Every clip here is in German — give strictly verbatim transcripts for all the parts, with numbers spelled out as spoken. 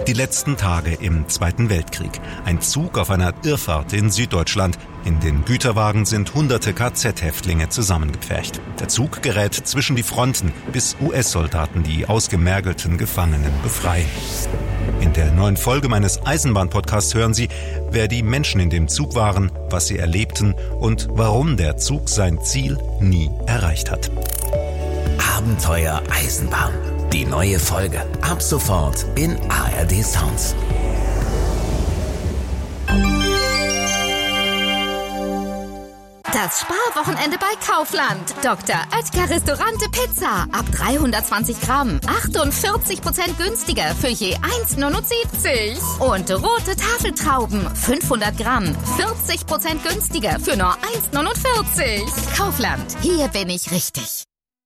Die letzten Tage im Zweiten Weltkrieg. Ein Zug auf einer Irrfahrt in Süddeutschland. In den Güterwagen sind hunderte K Z-Häftlinge zusammengepfercht. Der Zug gerät zwischen die Fronten, bis U S-Soldaten die ausgemergelten Gefangenen befreien. In der neuen Folge meines Eisenbahn-Podcasts hören Sie, wer die Menschen in dem Zug waren, was sie erlebten und warum der Zug sein Ziel nie erreicht hat. Abenteuer Eisenbahn. Die neue Folge. Ab sofort in A R D Sounds. Das Sparwochenende bei Kaufland. Doktor Oetker Restaurante Pizza. Ab dreihundertzwanzig Gramm. achtundvierzig Prozent günstiger für je eins Komma neunundsiebzig. Und rote Tafeltrauben. fünfhundert Gramm. vierzig Prozent günstiger für nur eins Komma neunundvierzig. Kaufland. Hier bin ich richtig.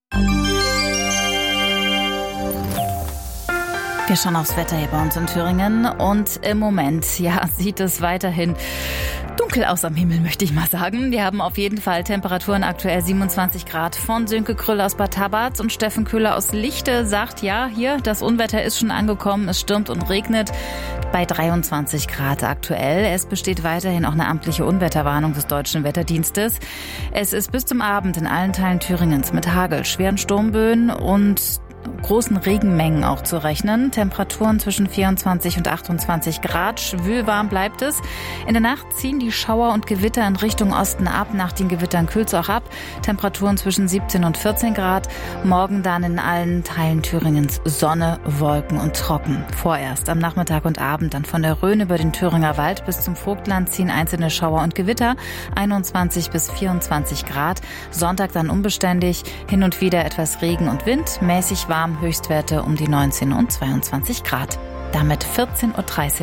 Wir schauen aufs Wetter hier bei uns in Thüringen und im Moment, ja, sieht es weiterhin dunkel aus am Himmel, möchte ich mal sagen. Wir haben auf jeden Fall Temperaturen aktuell siebenundzwanzig Grad. Von Sönke Krüll aus Bad Tabarz und Steffen Köhler aus Lichte sagt, ja, hier, das Unwetter ist schon angekommen, es stürmt und regnet bei dreiundzwanzig Grad aktuell. Es besteht weiterhin auch eine amtliche Unwetterwarnung des Deutschen Wetterdienstes. Es ist bis zum Abend in allen Teilen Thüringens mit Hagel, schweren Sturmböen und großen Regenmengen auch zu rechnen. Temperaturen zwischen vierundzwanzig und achtundzwanzig Grad. Schwülwarm bleibt es. In der Nacht ziehen die Schauer und Gewitter in Richtung Osten ab. Nach den Gewittern kühlt es auch ab. Temperaturen zwischen siebzehn und vierzehn Grad. Morgen dann in allen Teilen Thüringens Sonne, Wolken und trocken. Vorerst am Nachmittag und Abend dann von der Rhön über den Thüringer Wald bis zum Vogtland ziehen einzelne Schauer und Gewitter. einundzwanzig bis vierundzwanzig Grad. Sonntag dann unbeständig. Hin und wieder etwas Regen und Wind. Mäßig warm, Höchstwerte um die neunzehn und zweiundzwanzig Grad. Damit vierzehn Uhr dreißig.